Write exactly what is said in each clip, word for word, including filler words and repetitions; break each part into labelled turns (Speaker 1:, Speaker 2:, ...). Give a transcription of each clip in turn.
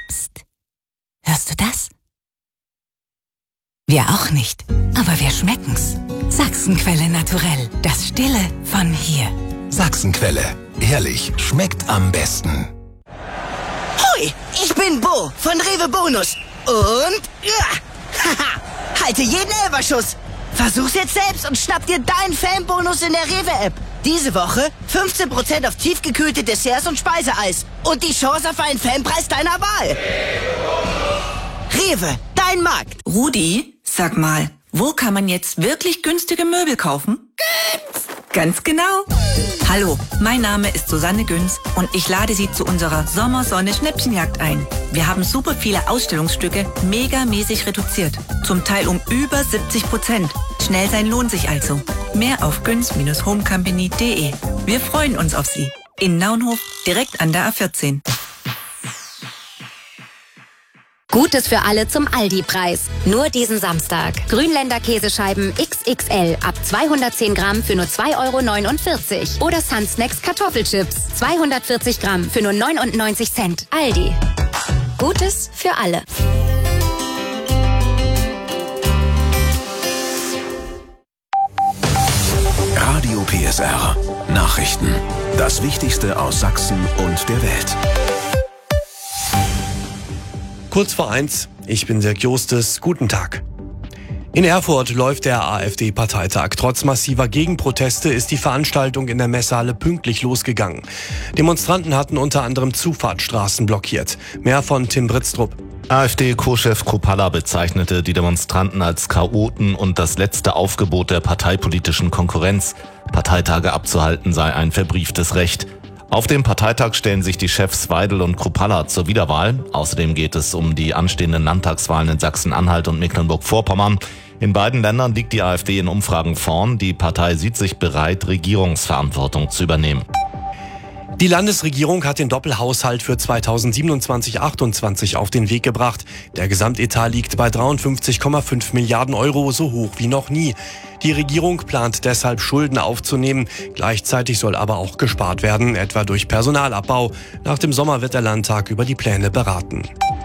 Speaker 1: Psst. Hörst du das? Wir auch nicht, aber wir schmecken's. Sachsenquelle naturell, das Stille von hier.
Speaker 2: Sachsenquelle, ehrlich, schmeckt am besten.
Speaker 3: Hoi, ich bin Bo von Rewe Bonus. Und, ja, haha, halte jeden Elberschuss. Versuch's jetzt selbst und schnapp dir deinen Fanbonus in der Rewe-App. Diese Woche fünfzehn Prozent auf tiefgekühlte Desserts und Speiseeis. Und die Chance auf einen Fanpreis deiner Wahl. Rewe, dein Markt.
Speaker 4: Rudi, sag mal, wo kann man jetzt wirklich günstige Möbel kaufen? Günz! Ganz genau. Hallo, mein Name ist Susanne Günz und ich lade Sie zu unserer Sommersonne-Schnäppchenjagd ein. Wir haben super viele Ausstellungsstücke megamäßig reduziert. Zum Teil um über siebzig Prozent. Schnell sein lohnt sich also. Mehr auf günz Bindestrich homecompany punkt de. Wir freuen uns auf Sie. In Naunhof, direkt an der A vierzehn.
Speaker 5: Gutes für alle zum Aldi-Preis. Nur diesen Samstag. Grünländer Käsescheiben X X L ab zweihundertzehn Gramm für nur zwei Euro neunundvierzig. Oder Sunsnacks Kartoffelchips zweihundertvierzig Gramm für nur neunundneunzig Cent. Aldi. Gutes für alle.
Speaker 2: Radio P S R. Nachrichten. Das Wichtigste aus Sachsen und der Welt.
Speaker 6: Kurz vor eins, ich bin Dirk Jostes, guten Tag. In Erfurt läuft der AfD-Parteitag. Trotz massiver Gegenproteste ist die Veranstaltung in der Messhalle pünktlich losgegangen. Demonstranten hatten unter anderem Zufahrtsstraßen blockiert. Mehr von Tim Britztrup.
Speaker 7: AfD-Co-Chef Kruppalla bezeichnete die Demonstranten als Chaoten und das letzte Aufgebot der parteipolitischen Konkurrenz. Parteitage abzuhalten sei ein verbrieftes Recht. Auf dem Parteitag stellen sich die Chefs Weidel und Kruppalla zur Wiederwahl. Außerdem geht es um die anstehenden Landtagswahlen in Sachsen-Anhalt und Mecklenburg-Vorpommern. In beiden Ländern liegt die AfD in Umfragen vorn. Die Partei sieht sich bereit, Regierungsverantwortung zu übernehmen.
Speaker 6: Die Landesregierung hat den Doppelhaushalt für zweitausendsiebenundzwanzig achtundzwanzig auf den Weg gebracht. Der Gesamtetat liegt bei dreiundfünfzig Komma fünf Milliarden Euro, so hoch wie noch nie. Die Regierung plant deshalb Schulden aufzunehmen. Gleichzeitig soll aber auch gespart werden, etwa durch Personalabbau. Nach dem Sommer wird der Landtag über die Pläne beraten.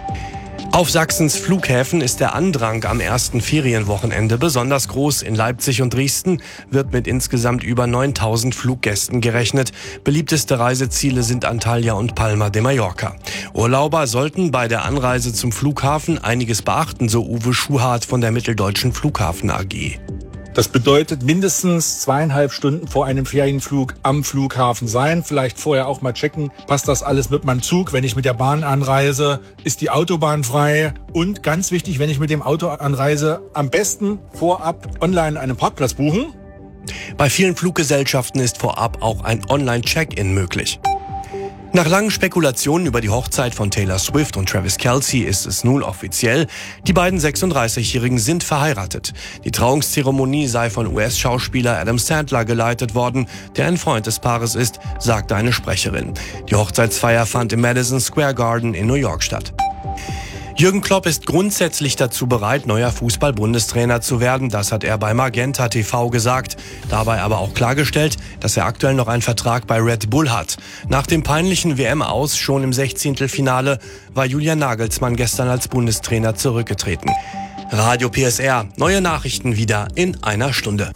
Speaker 6: Auf Sachsens Flughäfen ist der Andrang am ersten Ferienwochenende besonders groß. In Leipzig und Dresden wird mit insgesamt über neuntausend Fluggästen gerechnet. Beliebteste Reiseziele sind Antalya und Palma de Mallorca. Urlauber sollten bei der Anreise zum Flughafen einiges beachten, so Uwe Schuhart von der Mitteldeutschen Flughafen A G.
Speaker 8: Das bedeutet mindestens zweieinhalb Stunden vor einem Ferienflug am Flughafen sein. Vielleicht vorher auch mal checken, passt das alles mit meinem Zug? Wenn ich mit der Bahn anreise, ist die Autobahn frei? Und ganz wichtig, wenn ich mit dem Auto anreise, am besten vorab online einen Parkplatz buchen.
Speaker 6: Bei vielen Fluggesellschaften ist vorab auch ein Online-Check-in möglich. Nach langen Spekulationen über die Hochzeit von Taylor Swift und Travis Kelce ist es nun offiziell. Die beiden sechsunddreißigjährigen sind verheiratet. Die Trauungszeremonie sei von U S-Schauspieler Adam Sandler geleitet worden, der ein Freund des Paares ist, sagte eine Sprecherin. Die Hochzeitsfeier fand im Madison Square Garden in New York statt. Jürgen Klopp ist grundsätzlich dazu bereit, neuer Fußball-Bundestrainer zu werden. Das hat er bei Magenta T V gesagt. Dabei aber auch klargestellt, dass er aktuell noch einen Vertrag bei Red Bull hat. Nach dem peinlichen W M-Aus schon im Sechzehntelfinale war Julian Nagelsmann gestern als Bundestrainer zurückgetreten. Radio P S R, neue Nachrichten wieder in einer Stunde.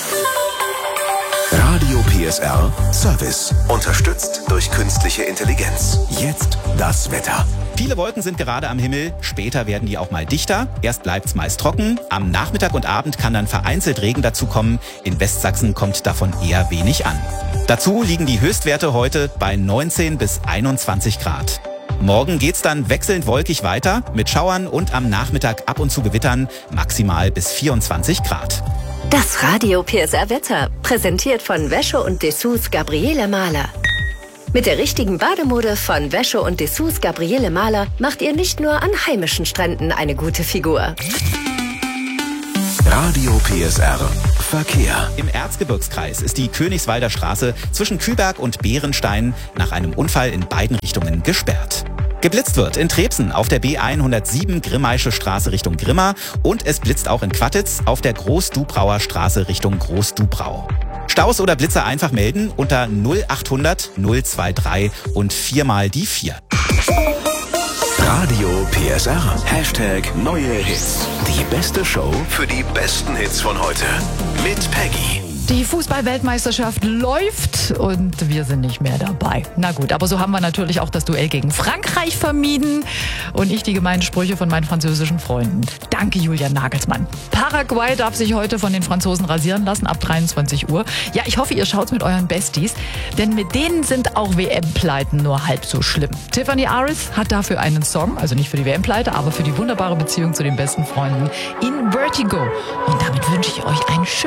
Speaker 2: Radio P S R Service. Unterstützt durch künstliche Intelligenz. Jetzt das Wetter.
Speaker 9: Viele Wolken sind gerade am Himmel, später werden die auch mal dichter. Erst bleibt's meist trocken, am Nachmittag und Abend kann dann vereinzelt Regen dazukommen. In Westsachsen kommt davon eher wenig an. Dazu liegen die Höchstwerte heute bei neunzehn bis einundzwanzig Grad. Morgen geht's dann wechselnd wolkig weiter, mit Schauern und am Nachmittag ab und zu Gewittern, maximal bis vierundzwanzig Grad.
Speaker 10: Das Radio P S R Wetter, präsentiert von Wäsche und Dessous Gabriele Mahler. Mit der richtigen Bademode von Wäsche und Dessous Gabriele Mahler macht ihr nicht nur an heimischen Stränden eine gute Figur.
Speaker 2: Radio P S R Verkehr.
Speaker 9: Im Erzgebirgskreis ist die Königswalder Straße zwischen Kühlberg und Bärenstein nach einem Unfall in beiden Richtungen gesperrt. Geblitzt wird in Trebsen auf der B hundertsieben Grimmaische Straße Richtung Grimma und es blitzt auch in Quattitz auf der Großdubrauer Straße Richtung Großdubrau. Staus oder Blitze einfach melden unter null achthundert null drei drei und viermal die vier.
Speaker 2: Radio P S R. Hashtag neue Hits. Die beste Show für die besten Hits von heute. Mit Peggy.
Speaker 11: Die Fußball-Weltmeisterschaft läuft und wir sind nicht mehr dabei. Na gut, aber so haben wir natürlich auch das Duell gegen Frankreich vermieden und ich die gemeinen Sprüche von meinen französischen Freunden. Danke, Julian Nagelsmann. Paraguay darf sich heute von den Franzosen rasieren lassen ab dreiundzwanzig Uhr. Ja, ich hoffe, ihr schaut's mit euren Besties, denn mit denen sind auch W M-Pleiten nur halb so schlimm. Tiffany Aris hat dafür einen Song, also nicht für die W M-Pleite, aber für die wunderbare Beziehung zu den besten Freunden in Vertigo. Und damit wünsche ich euch einen schönen